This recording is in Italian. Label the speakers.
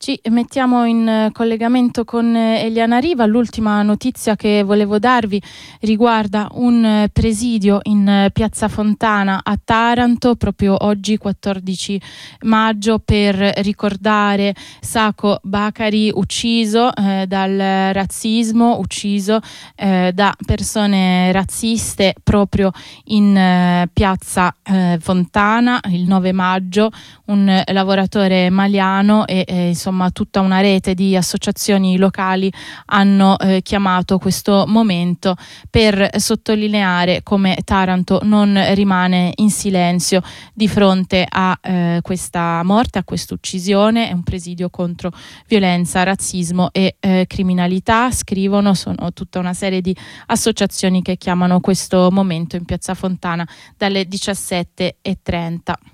Speaker 1: Ci mettiamo in collegamento con Eliana Riva. L'ultima notizia che volevo darvi riguarda un presidio in Piazza Fontana a Taranto, proprio oggi 14 maggio, per ricordare Sako Bakari, ucciso dal razzismo, ucciso da persone razziste proprio in Piazza Fontana il 9 maggio, un lavoratore maliano e insomma tutta una rete di associazioni locali hanno chiamato questo momento per sottolineare come Taranto non rimane in silenzio di fronte a questa morte, a questa uccisione. È un presidio contro violenza, razzismo e criminalità. Scrivono, sono tutta una serie di associazioni che chiamano questo momento in Piazza Fontana dalle 17:30.